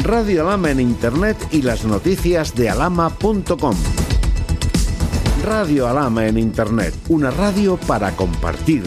Radio Alhama en Internet y las noticias de alhama.com. Radio Alhama en Internet, una radio para compartir.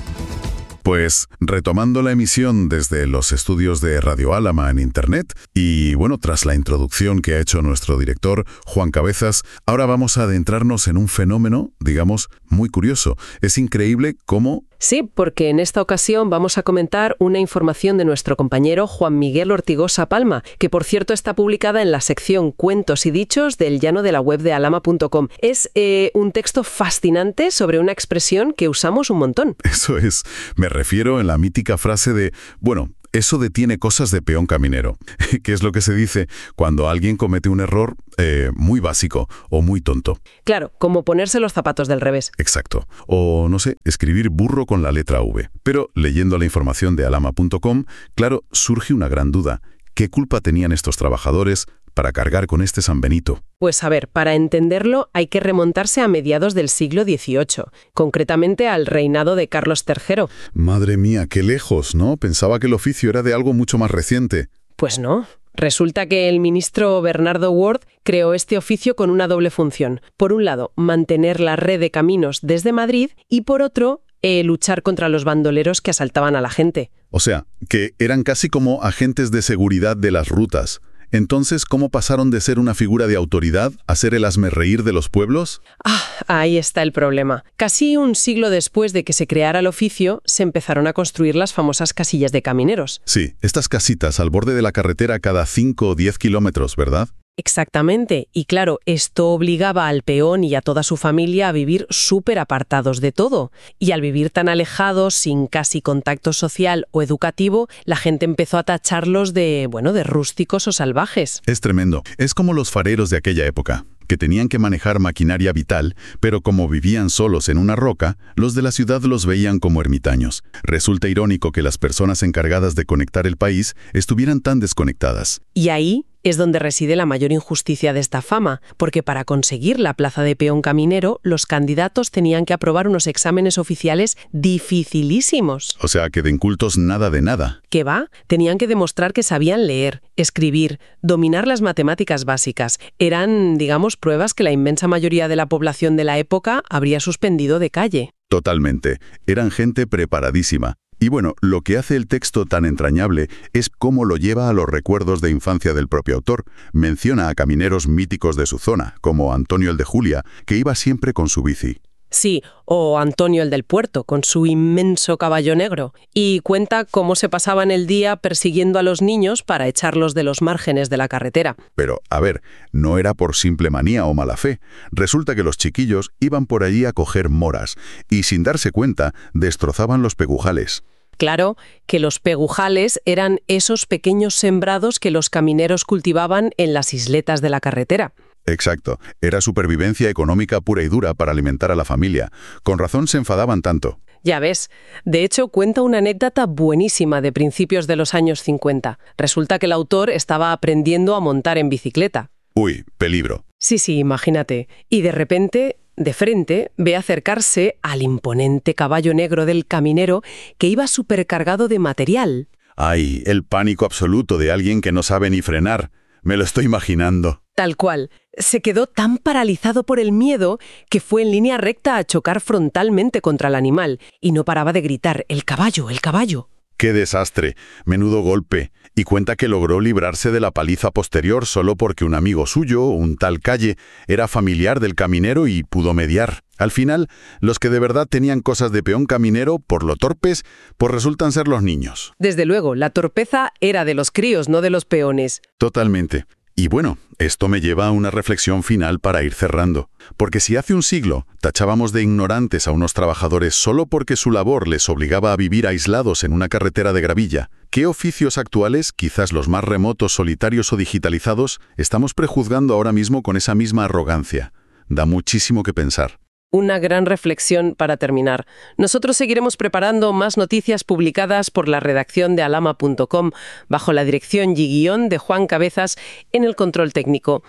Pues retomando la emisión desde los estudios de Radio Alhama en Internet y bueno, tras la introducción que ha hecho nuestro director Juan Cabezas, ahora vamos a adentrarnos en un fenómeno, digamos, muy curioso. Es increíble cómo... Sí, porque en esta ocasión vamos a comentar una información de nuestro compañero Juan Miguel Ortigosa Palma, que por cierto está publicada en la sección Cuentos y Dichos del llano de la web de alhama.com. Es un texto fascinante sobre una expresión que usamos un montón. Eso es, me refiero en la mítica frase de, bueno, eso detiene cosas de peón caminero, que es lo que se dice cuando alguien comete un error muy básico o muy tonto. Claro, como ponerse los zapatos del revés. Exacto. O, no sé, escribir burro con la letra V. Pero leyendo la información de alhama.com, claro, surge una gran duda. ¿Qué culpa tenían estos trabajadores para cargar con este San Benito? Pues a ver, para entenderlo hay que remontarse a mediados del siglo XVIII, concretamente al reinado de Carlos III. Madre mía, qué lejos, ¿no? Pensaba que el oficio era de algo mucho más reciente. Pues no. Resulta que el ministro Bernardo Ward creó este oficio con una doble función. Por un lado, mantener la red de caminos desde Madrid y por otro, luchar contra los bandoleros que asaltaban a la gente. O sea, que eran casi como agentes de seguridad de las rutas. Entonces, ¿cómo pasaron de ser una figura de autoridad a ser el hazmerreír de los pueblos? Ahí está el problema. Casi un siglo después de que se creara el oficio, se empezaron a construir las famosas casillas de camineros. Sí, estas casitas al borde de la carretera cada 5 o 10 kilómetros, ¿verdad? Exactamente. Y claro, esto obligaba al peón y a toda su familia a vivir súper apartados de todo. Y al vivir tan alejados, sin casi contacto social o educativo, la gente empezó a tacharlos de rústicos o salvajes. Es tremendo. Es como los fareros de aquella época, que tenían que manejar maquinaria vital, pero como vivían solos en una roca, los de la ciudad los veían como ermitaños. Resulta irónico que las personas encargadas de conectar el país estuvieran tan desconectadas. Y ahí es donde reside la mayor injusticia de esta fama, porque para conseguir la plaza de peón caminero, los candidatos tenían que aprobar unos exámenes oficiales dificilísimos. O sea, que de incultos nada de nada. ¿Qué va? Tenían que demostrar que sabían leer, escribir, dominar las matemáticas básicas. Eran, digamos, pruebas que la inmensa mayoría de la población de la época habría suspendido de calle. Totalmente. Eran gente preparadísima. Y bueno, lo que hace el texto tan entrañable es cómo lo lleva a los recuerdos de infancia del propio autor. Menciona a camineros míticos de su zona, como Antonio el de Julia, que iba siempre con su bici. Sí, o Antonio el del Puerto, con su inmenso caballo negro. Y cuenta cómo se pasaban el día persiguiendo a los niños para echarlos de los márgenes de la carretera. Pero, a ver, no era por simple manía o mala fe. Resulta que los chiquillos iban por allí a coger moras y, sin darse cuenta, destrozaban los pegujales. Claro que los pegujales eran esos pequeños sembrados que los camineros cultivaban en las isletas de la carretera. Exacto. Era supervivencia económica pura y dura para alimentar a la familia. Con razón se enfadaban tanto. Ya ves. De hecho, cuenta una anécdota buenísima de principios de los años 50. Resulta que el autor estaba aprendiendo a montar en bicicleta. Uy, peligro. Sí, imagínate. Y de repente, de frente, ve acercarse al imponente caballo negro del caminero que iba supercargado de material. ¡Ay! El pánico absoluto de alguien que no sabe ni frenar. Me lo estoy imaginando. Tal cual. Se quedó tan paralizado por el miedo que fue en línea recta a chocar frontalmente contra el animal y no paraba de gritar: ¡el caballo, el caballo! ¡Qué desastre! Menudo golpe. Y cuenta que logró librarse de la paliza posterior solo porque un amigo suyo, un tal Calle, era familiar del caminero y pudo mediar. Al final, los que de verdad tenían cosas de peón caminero, por lo torpes, pues resultan ser los niños. Desde luego, la torpeza era de los críos, no de los peones. Totalmente. Y bueno, esto me lleva a una reflexión final para ir cerrando. Porque si hace un siglo tachábamos de ignorantes a unos trabajadores solo porque su labor les obligaba a vivir aislados en una carretera de gravilla, ¿qué oficios actuales, quizás los más remotos, solitarios o digitalizados, estamos prejuzgando ahora mismo con esa misma arrogancia? Da muchísimo que pensar. Una gran reflexión para terminar. Nosotros seguiremos preparando más noticias publicadas por la redacción de alhama.com bajo la dirección y guión de Juan Cabezas en el control técnico.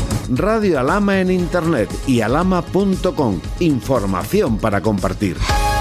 Radio Alhama en Internet y alhama.com. Información para compartir.